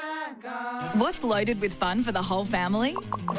What's loaded with fun for the whole family?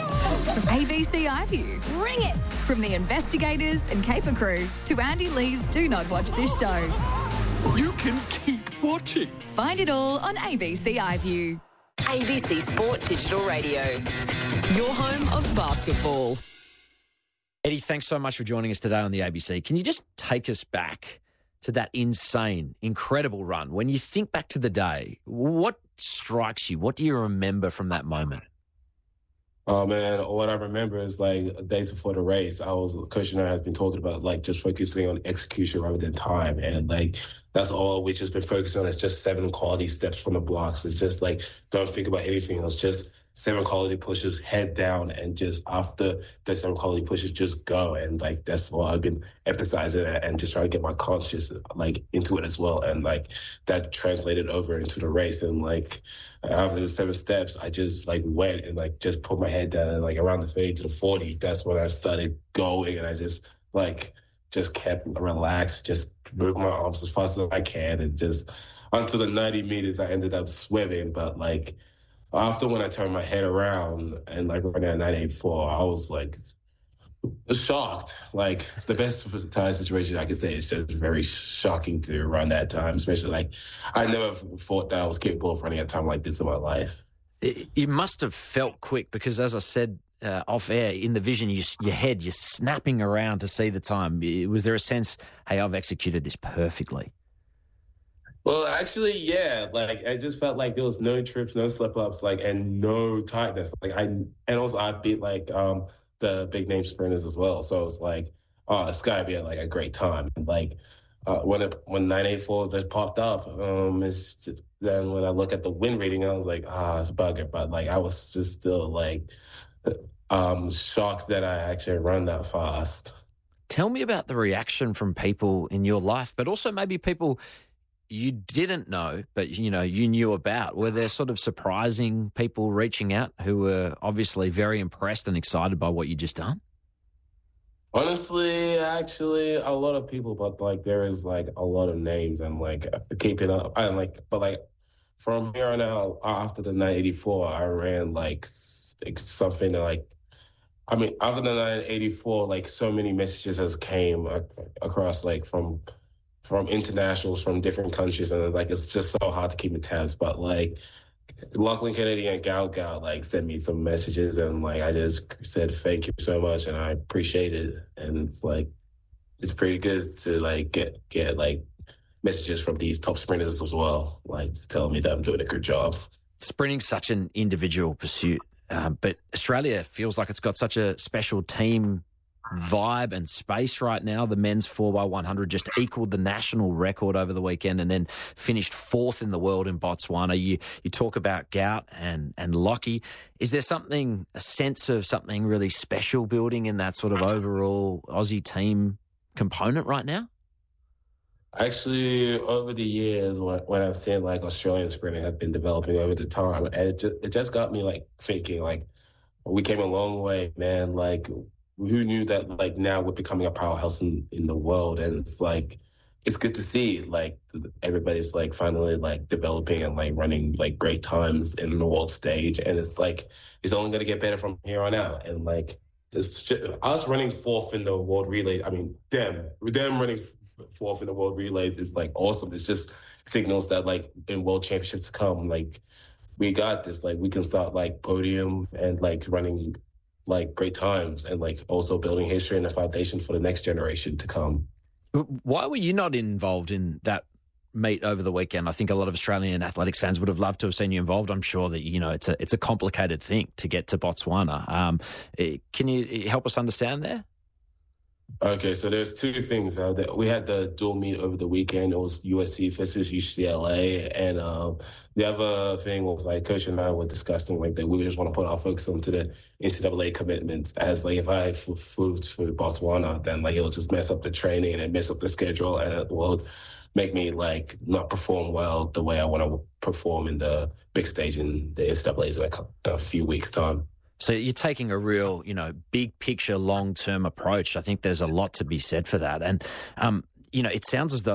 ABC iView. Bring it! From the investigators and caper crew to Andy Lee's Do Not Watch This Show. You can keep watching. Find it all on ABC iView. ABC Sport Digital Radio. Your home of basketball. Eddie, thanks so much for joining us today on the ABC. Can you just take us back to that insane, incredible run? When you think back to the day, what strikes you? What do you remember from that moment? Oh, man, what I remember is, like, days before the race, Coach and I had been talking about, like, just focusing on execution rather than time. And, like, that's all we've just been focusing on is just 7 quality steps from the blocks. It's just, like, don't think about anything else. Just 7 quality pushes, head down, and just after the 7 quality pushes, just go. And, like, that's what I've been emphasizing and just trying to get my conscious, like, into it as well. And, like, that translated over into the race. And, like, after the 7 steps, I just, like, went and, like, just put my head down and, like, around the 30 to the 40, that's when I started going. And I just, like, just kept relaxed, just moved my arms as fast as I can. And just until the 90 meters, I ended up swimming. But, like, after when I turned my head around and, like, ran at 984, I was, like, shocked. Like, the best time situation I could say is just very shocking to run that time, especially, like, I never thought that I was capable of running a time like this in my life. You must have felt quick because, as I said off air, in the vision, your head, you're snapping around to see the time. Was there a sense, hey, I've executed this perfectly? Well, actually, yeah. Like, I just felt like there was no trips, no slip-ups, like, and no tightness. Like, and also I beat, like, the big name sprinters as well. So it's like, oh, it's got to be like a great time. And, like, when 984 just popped up, then when I look at the win rating, I was like, it's a bugger. But, like, I was just still, like, shocked that I actually run that fast. Tell me about the reaction from people in your life, but also maybe people you didn't know, but, you know, you knew about. Were there sort of surprising people reaching out who were obviously very impressed and excited by what you just done? Honestly, actually, a lot of people, but, like, there is, like, a lot of names and, like, keeping up. And, like, but, like, from here on out, after the 984, I ran, like, something like, I mean, after the 984, like, so many messages has came across, like, from internationals from different countries, and, like, it's just so hard to keep in tabs. But, like, Lachlan Kennedy and Gal like, sent me some messages, and, like, I just said thank you so much, and I appreciate it. And it's, like, it's pretty good to, like, get like messages from these top sprinters as well, like, telling me that I'm doing a good job. Sprinting's such an individual pursuit, but Australia feels like it's got such a special team vibe and space right now. The men's 4x100 just equaled the national record over the weekend and then finished 4th in the world in Botswana. You talk about Gout and Lockie. Is there a sense of something really special building in that sort of overall Aussie team component right now? Actually, over the years, when I've seen, like, Australian sprinting have been developing over the time, and it just got me, like, thinking, like, we came a long way, man. Like, who knew that, like, now we're becoming a powerhouse in the world? And it's, like, it's good to see, like, everybody's, like, finally, like, developing and, like, running, like, great times in the world stage. And it's, like, it's only going to get better from here on out. And, like, us running 4th in the world relay, I mean, them running 4th in the world relays is, like, awesome. It's just signals that, like, in world championships to come, like, we got this. Like, we can start, like, podium and, like, running, like, great times, and, like, also building history and a foundation for the next generation to come. Why were you not involved in that meet over the weekend? I think a lot of Australian athletics fans would have loved to have seen you involved. I'm sure that, you know, it's a complicated thing to get to Botswana. Can you help us understand there? Okay, so there's 2 things. We had the dual meet over the weekend. It was USC versus UCLA. And the other thing was, like, Coach and I were discussing, like, that we just want to put our focus onto the NCAA commitments. As, like, if I flew to Botswana, then, like, it'll just mess up the training and mess up the schedule, and it will make me, like, not perform well the way I want to perform in the big stage in the NCAAs in a few weeks' time. So you're taking a real, you know, big picture, long-term approach. I think there's a lot to be said for that. And, you know, it sounds as though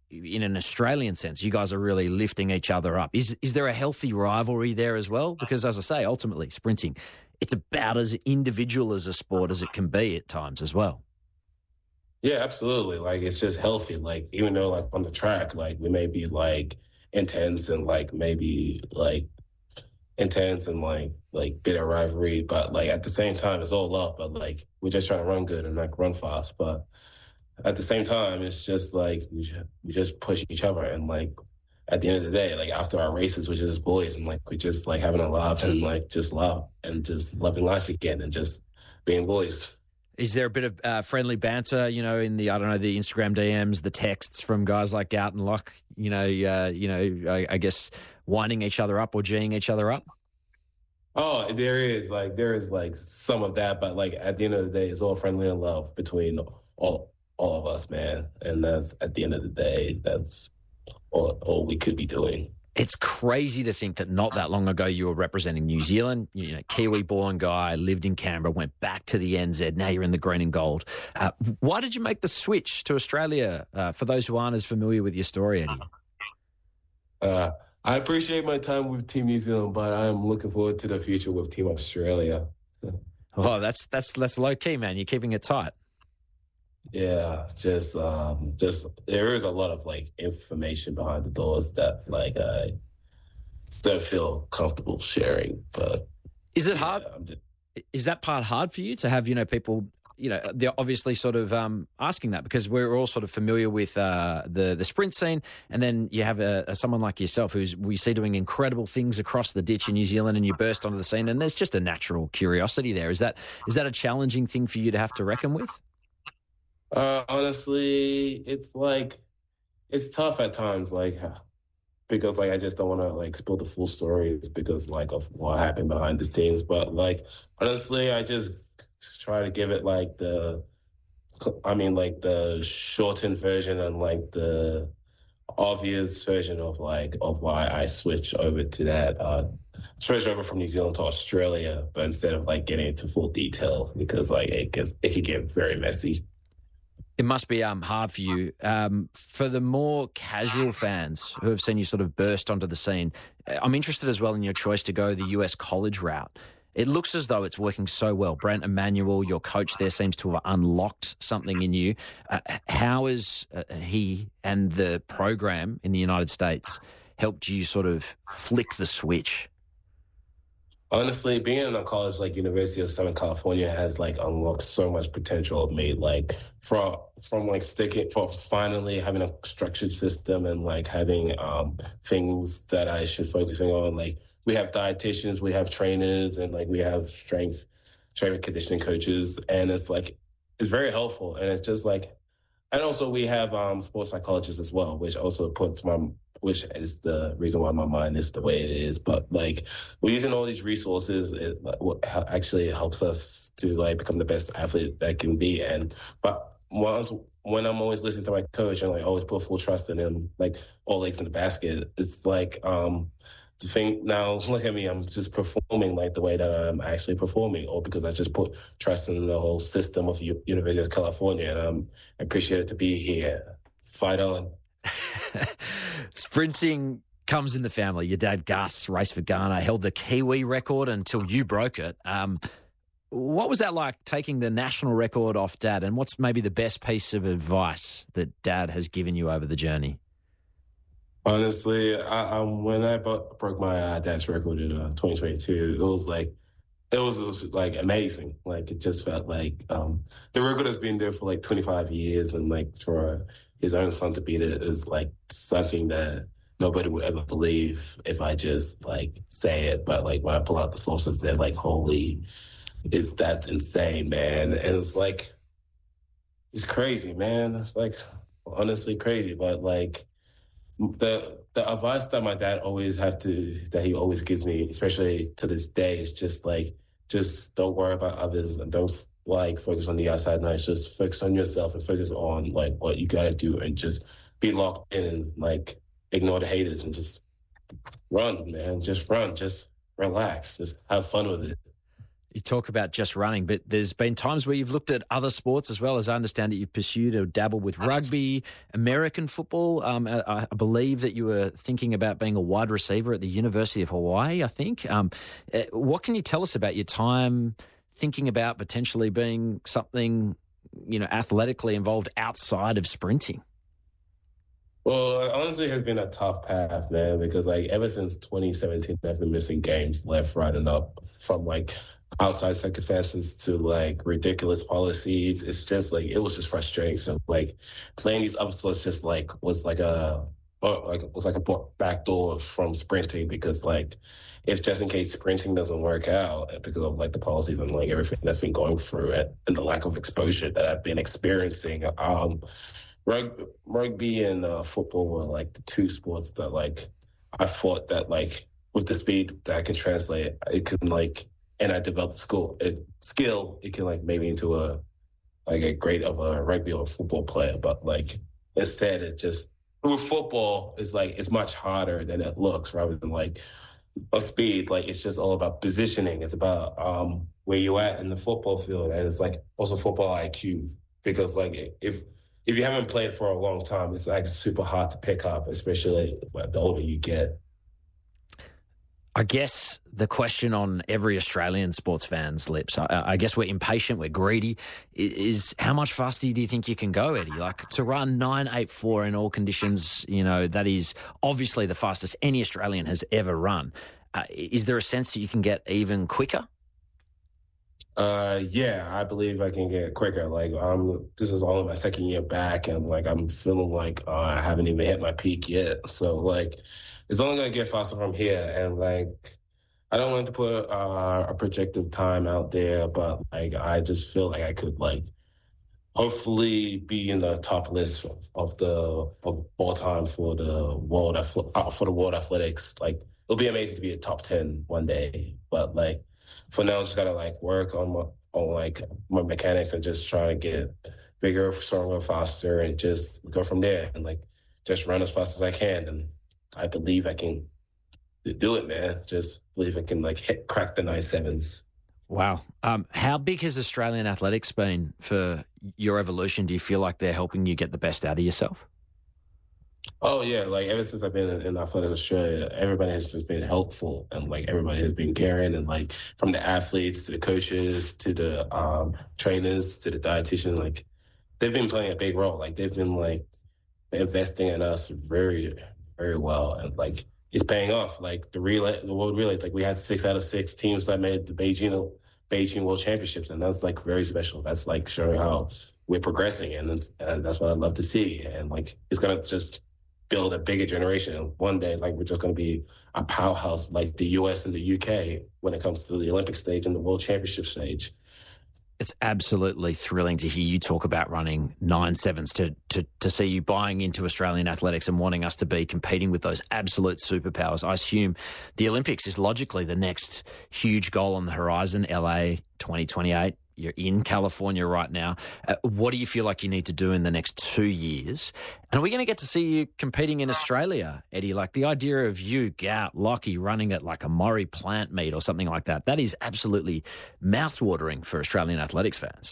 in an Australian sense, you guys are really lifting each other up. Is there a healthy rivalry there as well? Because, as I say, ultimately, sprinting, it's about as individual as a sport as it can be at times as well. Yeah, absolutely. Like, it's just healthy. Like, even though, like, on the track, like, we may be, like, intense and, like, maybe, like, intense and, like bit of rivalry. But, like, at the same time, it's all love. But, like, we're just trying to run good and, like, run fast. But at the same time, it's just, like, we just push each other. And, like, at the end of the day, like, after our races, we're just boys. And, like, we're just, like, having a laugh and, like, just love and just loving life again and just being boys. Is there a bit of friendly banter, in the, I don't know, the Instagram DMs, the texts from guys like Gout and Locke, I guess winding each other up or geeing each other up? Oh, there is like some of that, but like at the end of the day, it's all friendly and love between all of us, man. And that's at the end of the day, that's all we could be doing. It's crazy to think that not that long ago you were representing New Zealand, Kiwi-born guy, lived in Canberra, went back to the NZ. Now you're in the green and gold. Why did you make the switch to Australia? For those who aren't as familiar with your story, Eddie. I appreciate my time with Team New Zealand, but I'm looking forward to the future with Team Australia. Oh, that's low key, man. You're keeping it tight. Yeah, just there is a lot of like information behind the doors that like I don't feel comfortable sharing. But is it hard? Is that part hard for you to have people? They're obviously sort of asking that because we're all sort of familiar with the sprint scene, and then you have someone like yourself who's we see doing incredible things across the ditch in New Zealand, and you burst onto the scene, and there's just a natural curiosity there. Is that a challenging thing for you to have to reckon with? Honestly, it's tough at times, because I just don't want to spill the full stories because of what happened behind the scenes. But honestly, I just try to give it the shortened version and the obvious version of why I switched over to that. Switched over from New Zealand to Australia, but instead of getting into full detail because it could get very messy. It must be hard for you. For the more casual fans who have seen you sort of burst onto the scene, I'm interested as well in your choice to go the US college route. It looks as though it's working so well. Brent Emanuel, your coach there, seems to have unlocked something in you. How has he and the program in the United States helped you sort of flick the switch? Honestly, being in a college like University of Southern California has unlocked so much potential of me. From finally having a structured system and having things that I should focusing on. We have dietitians, we have trainers, and we have strength and conditioning coaches, and it's very helpful. And it's just and also we have sports psychologists as well, which is the reason why my mind is the way it is. But we're using all these resources. What actually helps us to become the best athlete that can be. But when I'm always listening to my coach and always put full trust in him, all eggs in the basket, it's to think now, look at me, I'm just performing the way that I'm actually performing, or because I just put trust in the whole system of University of California, and I'm appreciated to be here. Fight on. Sprinting comes in the family. Your dad, Gus, raced for Ghana, held the Kiwi record until you broke it. What was that like, taking the national record off Dad, and what's maybe the best piece of advice that Dad has given you over the journey? Honestly, when I broke my dad's record in 2022, it was amazing. It just felt the record has been there for 25 years, and for his own son to beat it is something that nobody would ever believe if I just say it. But when I pull out the sources, they're holy, that's insane, man. And it's it's crazy, man. It's honestly crazy, but the advice that my dad that he always gives me, especially to this day, is just don't worry about others and don't focus on the outside noise. Just focus on yourself and focus on what you gotta do, and just be locked in and ignore the haters and just run, man. Just run, just relax, just have fun with it. You talk about just running, but there's been times where you've looked at other sports as well. As I understand it, you've pursued or dabbled with rugby, American football. I believe that you were thinking about being a wide receiver at the University of Hawaii, I think. What can you tell us about your time thinking about potentially being something, athletically involved outside of sprinting? Well, honestly, it has been a tough path, man, because ever since 2017, I've been missing games left, right, and up from outside circumstances to ridiculous policies. It's just it was just frustrating. So playing these other sports just was like a backdoor from sprinting because if just in case sprinting doesn't work out because of the policies and everything that's been going through it and the lack of exposure that I've been experiencing. Rugby and football were the two sports that I thought that with the speed that I can translate, it can and I developed skill, it can maybe into a great of a rugby or football player. But instead, it just with football, it's much harder than it looks. Rather than a speed, it's just all about positioning. It's about where you at in the football field, and it's also football IQ because if you haven't played for a long time, it's super hard to pick up, especially the older you get. I guess the question on every Australian sports fan's lips, I guess we're impatient, we're greedy, is how much faster do you think you can go, Eddie? To run 9.84 in all conditions, that is obviously the fastest any Australian has ever run. Is there a sense that you can get even quicker? Yeah, I believe I can get quicker. This is only my second year back, and I'm feeling I haven't even hit my peak yet. So it's only gonna get faster from here. And I don't want to put a projected time out there, but I just feel I could hopefully be in the top list of all time for the world athletics. It'll be amazing to be a top 10 one day, but for now, I just gotta work on my mechanics and just try to get bigger, stronger, faster, and just go from there and just run as fast as I can. And I believe I can do it, man. Just believe I can crack the 9.7s. Wow. How big has Australian athletics been for your evolution? Do you feel like they're helping you get the best out of yourself? Oh yeah, ever since I've been in Athletics Australia, everybody has just been helpful and everybody has been caring and from the athletes to the coaches to the trainers to the dietitians, they've been playing a big role. They've been investing in us very, very well and it's paying off. The world relays, we had 6 out of 6 teams that made the Beijing World Championships, and that's very special. That's showing how we're progressing, and that's what I'd love to see. And it's gonna just build a bigger generation. One day, we're just going to be a powerhouse like the US and the UK when it comes to the Olympic stage and the World Championship stage. It's absolutely thrilling to hear you talk about running 9.7s, to see you buying into Australian athletics and wanting us to be competing with those absolute superpowers. I assume the Olympics is logically the next huge goal on the horizon, LA 2028. You're in California right now. What do you feel like you need to do in the next 2 years? And are we going to get to see you competing in Australia, Eddie? The idea of you, Gout, Lockie running at a Murray plant meet or something like that, that is absolutely mouthwatering for Australian athletics fans.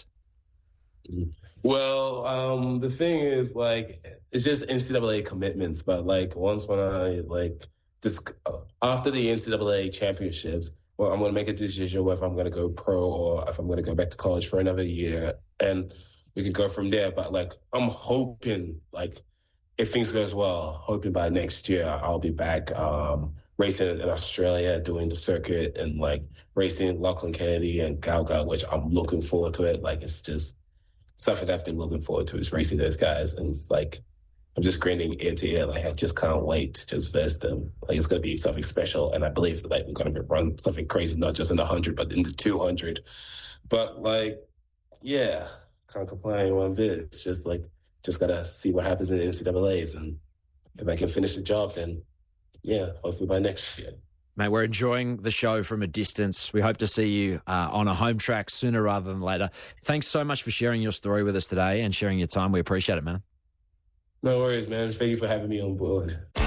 Well, the thing is, it's just NCAA commitments. But once when I after the NCAA championships, well, I'm going to make a decision whether I'm going to go pro or if I'm going to go back to college for another year. And we can go from there. But, I'm hoping, if things goes well, hoping by next year I'll be back racing in Australia, doing the circuit and, racing Lachlan Kennedy and Gout, which I'm looking forward to it. It's just something I've been looking forward to is racing those guys. And it's I'm just grinning ear to ear. I just can't wait to just verse them. It's going to be something special. And I believe we're going to run something crazy, not just in the 100, but in the 200. But yeah, can't complain one bit. It's just just got to see what happens in the NCAAs. And if I can finish the job, then yeah, hopefully by next year. Mate, we're enjoying the show from a distance. We hope to see you on a home track sooner rather than later. Thanks so much for sharing your story with us today and sharing your time. We appreciate it, man. No worries, man. Thank you for having me on board.